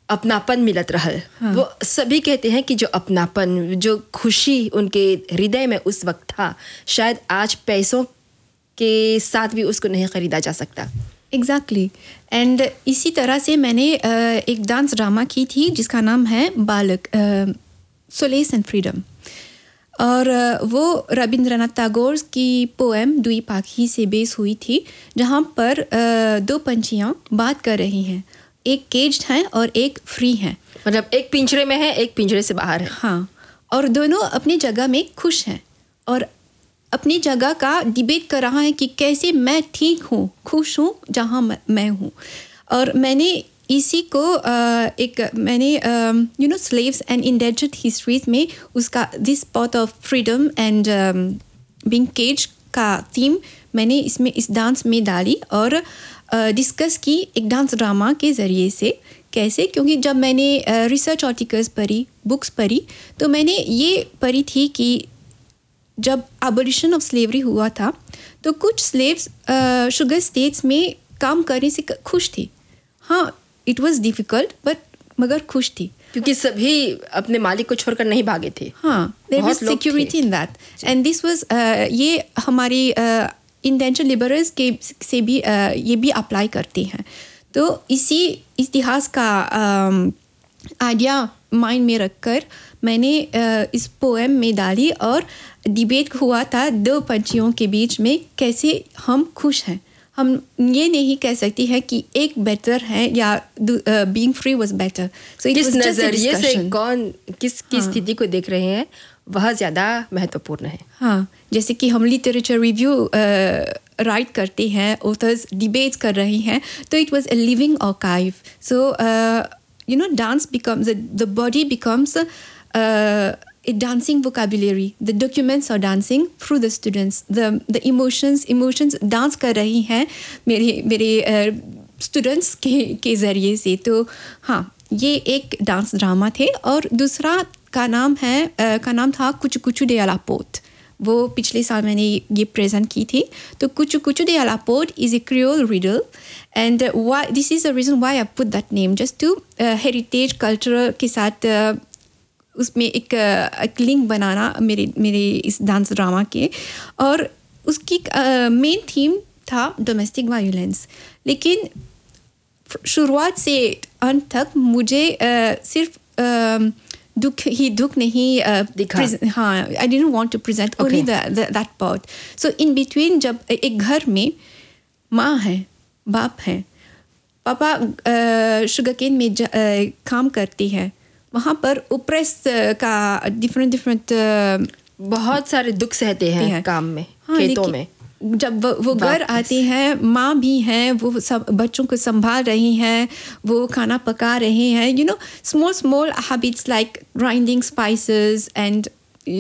अपनापन मिलत रहल। वो सभी कहते हैं कि जो अपनापन, जो खुशी उनके हृदय में उस वक्त था, शायद आज पैसों के साथ भी उसको नहीं खरीदा जा सकता। एग्जैक्टली एंड इसी तरह से मैंने एक डांस ड्रामा की थी जिसका नाम है बालक, सोलेस एंड फ्रीडम, और वो रविंद्रनाथ टैगोर की पोएम दुई पाखी से बेस हुई थी, जहाँ पर दो पंछियाँ बात कर रही हैं, एक केज्ड हैं और एक फ्री हैं। मतलब एक पिंजरे में है, एक पिंजरे से बाहर है। हाँ, और दोनों अपनी जगह में खुश हैं और अपनी जगह का डिबेट कर रहा है कि कैसे मैं ठीक हूँ, खुश हूँ जहाँ मैं हूँ। और मैंने इसी को मैंने स्लेव्स एंड इंडेंचर्ड हिस्ट्रीज में उसका this part of freedom and being cage का थीम मैंने इसमें इस डांस में डाली और डिस्कस की एक डांस ड्रामा के ज़रिए से। कैसे? क्योंकि जब मैंने रिसर्च आर्टिकल्स पढ़ी, बुक्स पढ़ी, तो मैंने ये पढ़ी थी कि जब एबॉलिशन ऑफ स्लेवरी हुआ था तो कुछ स्लेव्स शुगर स्टेट्स में काम करने से खुश थी। हाँ, इट वाज डिफिकल्ट बट मगर खुश थी, क्योंकि सभी अपने मालिक को छोड़कर नहीं भागे थे। हाँ, there was security in that and this was ये हमारी इंडेंचर लेबरर्स के से भी ये भी अप्लाई करते हैं। तो इसी इतिहास का आइडिया माइंड में रखकर मैंने इस पोएम में डाली और डिबेट हुआ था दो पंछियों के बीच में कैसे हम खुश हैं। हम ये नहीं कह सकती है कि एक बेटर है या बीइंग फ्री वाज बेटर। सो किस नजरिए से कौन किसकी स्थिति को देख रहे हैं वह ज़्यादा महत्वपूर्ण है। हाँ, जैसे कि हम लिटरेचर रिव्यू राइट करते हैं, ऑथर्स डिबेट्स कर रही हैं, तो it was a living archive. So dance becomes the body becomes a dancing vocabulary. The documents are dancing through the students. The emotions dance कर रही हैं मेरे students के ज़रिए से। तो हाँ, ये एक डांस ड्रामा थे और दूसरा का नाम था कुचु कुचु दे अला पोट। वो पिछले साल मैंने ये प्रेजेंट की थी। तो कुचु कुचु दे अला pot is a Creole riddle and this is the reason why I put that name, just to heritage culture के साथ उसमें एक लिंक बनाना मेरे इस डांस ड्रामा के। और उसकी मेन थीम था डोमेस्टिक वायलेंस, लेकिन शुरुआत से अंत तक मुझे सिर्फ दुख नहीं दिखा। हाँ, I didn't want to present only that part. So in between जब एक घर में माँ है, बाप है, पापा शुगरकेन में काम करती है, वहाँ पर ओप्रेस का डिफरेंट बहुत सारे दुख सहते हैं काम में। हाँ, खेतों में जब वो घर आते हैं, माँ भी हैं, वो सब बच्चों को संभाल रही हैं, वो खाना पका रहे हैं, small habits like grinding spices and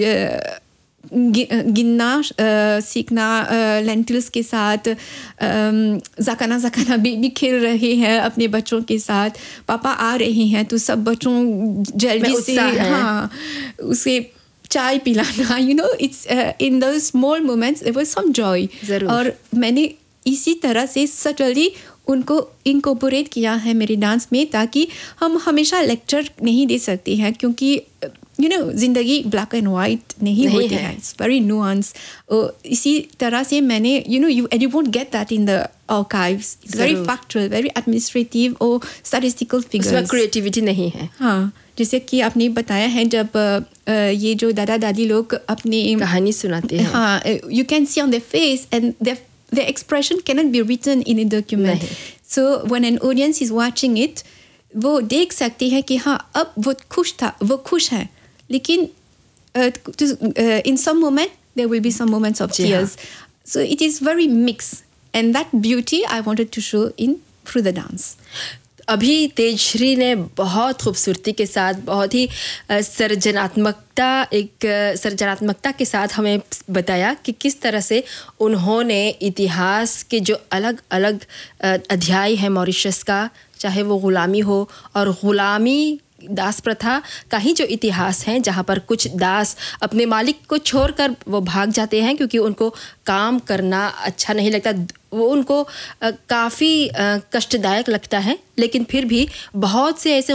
गिनना सीखना लेंटिल्स के साथ, ज़काना भी खेल रहे हैं अपने बच्चों के साथ। पापा आ रहे हैं तो सब बच्चों जल्दी से हाँ उसे चाय पिलाना, it's in those small moments there was some joy। और मैंने इसी तरह से सटली उनको इनकॉर्पोरेट किया है मेरे डांस में, ताकि हम हमेशा लेक्चर नहीं दे सकते हैं, क्योंकि जिंदगी ब्लैक एंड वाइट नहीं होती है, इट्स वेरी नुआंस। इसी तरह से मैंने you won't get that in the archives, it's very factual, very administrative और statistical figures, उसमें क्रिएटिविटी नहीं है। हाँ, जैसे कि आपने बताया है जब ये जो दादा दादी लोग अपनी कहानी सुनाते हैं, हाँ, you can see on their face and their expression cannot be written in a document। So when an audience is watching it, वो देख सकते हैं कि हाँ अब वो खुश है, लेकिन in some moment there will be some moments of tears। So it is very mixed and that beauty I wanted to show through the dance। अभी तेजश्री ने बहुत खूबसूरती के साथ, बहुत ही सृजनात्मकता के साथ हमें बताया कि किस तरह से उन्होंने इतिहास के जो अलग अलग अध्याय है मॉरिशस का, चाहे वो ग़ुलामी हो और ग़ुलामी दास प्रथा का ही जो इतिहास है, जहाँ पर कुछ दास अपने मालिक को छोड़कर वो भाग जाते हैं क्योंकि उनको काम करना अच्छा नहीं लगता, वो उनको काफ़ी कष्टदायक लगता है, लेकिन फिर भी बहुत से ऐसे